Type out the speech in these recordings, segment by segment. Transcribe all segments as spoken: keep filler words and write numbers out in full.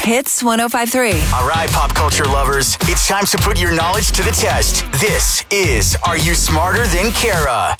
Hits one oh five point three. All right, pop culture lovers, it's time to put your knowledge to the test. This is Are You Smarter Than Kara?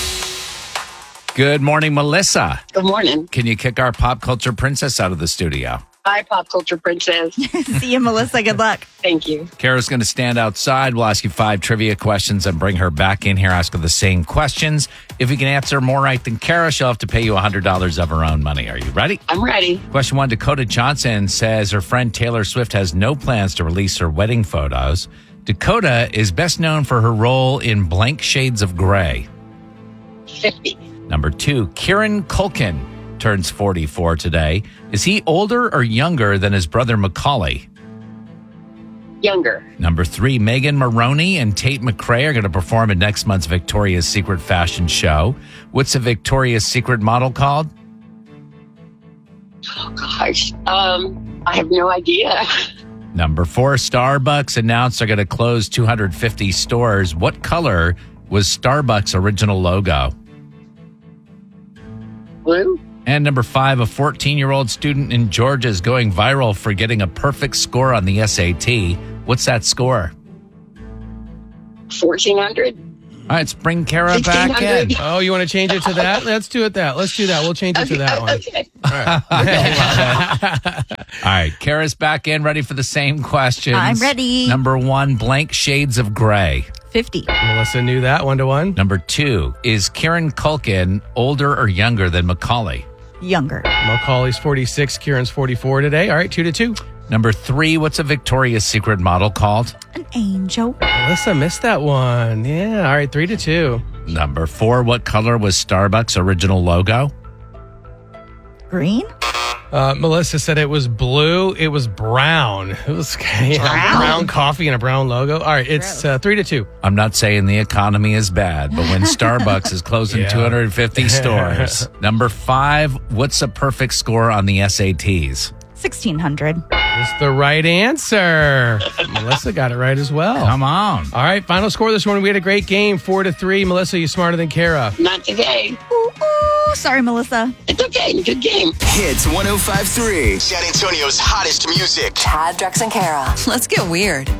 Good morning, Melissa. Good morning. Can you kick our pop culture princess out of the studio? Hi, pop culture princess. See you, Melissa. Good luck. Thank you. Kara's going to stand outside. We'll ask you five trivia questions and bring her back in here, ask her the same questions. If you can answer more right than Kara, she'll have to pay you one hundred dollars of her own money. Are you ready? I'm ready. Question one, Dakota Johnson says her friend Taylor Swift has no plans to release her wedding photos. Dakota is best known for her role in Blank Shades of Grey. fifty. Number two, Kieran Culkin turns forty-four today. Is he older or younger than his brother Macaulay? Younger. Number three, Megan Maroney and Tate McRae are going to perform at next month's Victoria's Secret fashion show. What's a Victoria's Secret model called? Oh, gosh. Um, I have no idea. Number four, Starbucks announced they're going to close two hundred fifty stores. What color was Starbucks' original logo? Blue? And number five, a fourteen-year-old student in Georgia is going viral for getting a perfect score on the S A T. What's that score? fourteen hundred? All right, let's bring Kara back in. Oh, you want to change it to that? Let's do it that. Let's do that. We'll change it to that one. Okay. All right, Kara's back in, ready for the same questions. I'm ready. Number one, Blank Shades of Grey. fifty. Melissa knew that one to one. Number two, is Kieran Culkin older or younger than Macaulay? Younger. Macaulay's forty-six, Kieran's forty-four today. All right, two to two. Number three, what's a Victoria's Secret model called? An angel. Melissa missed that one. Yeah, all right, three to two. Number four, what color was Starbucks' original logo? Green. Uh, Melissa said it was blue. It was brown. It was yeah, Brown? brown coffee and a brown logo. All right, it's uh, three to two. I'm not saying the economy is bad, but when Starbucks is closing Yeah. two hundred fifty stores. Number five, what's a perfect score on the S A Ts? sixteen hundred. It's the right answer. Melissa got it right as well. Come on. All right, final score this morning. We had a great game, four to three. Melissa, you smarter than Kara. Not today. Ooh, ooh. Sorry, Melissa. It's okay. Good game. Hits one oh five point three. San Antonio's hottest music. Tad, Drex, and Kara. Let's get weird.